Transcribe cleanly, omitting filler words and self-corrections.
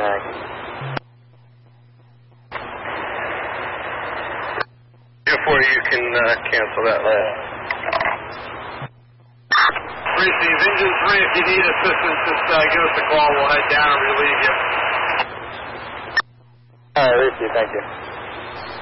Before you can cancel that last. Receive. Engine 3, if you need assistance, just give us a call. We'll head down and relieve you. All right, receive. Thank you.